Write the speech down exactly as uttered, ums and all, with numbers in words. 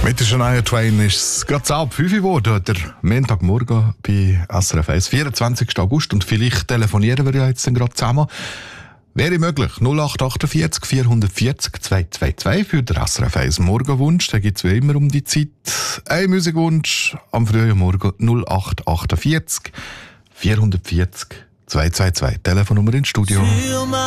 Mit der Shania Twain ist es gerade ab fünf Uhr geworden, der Montagmorgen bei S R F eins, vierundzwanzigsten August. Und vielleicht telefonieren wir ja jetzt dann gerade zusammen. Wäre möglich. null acht achtundvierzig vierhundertvierzig zweihundertzweiundzwanzig für den S R F eins Morgenwunsch. Da gibt es wie immer um die Zeit einen Musikwunsch am frühen Morgen. null acht achtundvierzig vierhundertvierzig zweihundertzweiundzwanzig. Telefonnummer ins Studio.